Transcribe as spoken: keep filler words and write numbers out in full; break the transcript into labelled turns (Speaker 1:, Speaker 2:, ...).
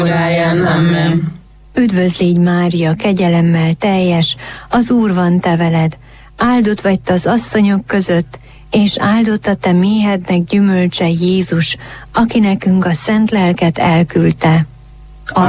Speaker 1: óráján. Amen.
Speaker 2: Üdvözlégy Mária, kegyelemmel teljes, az Úr van te veled, áldott vagy te az asszonyok között, és áldott a te méhednek gyümölcse Jézus, aki nekünk a szent lelket elküldte.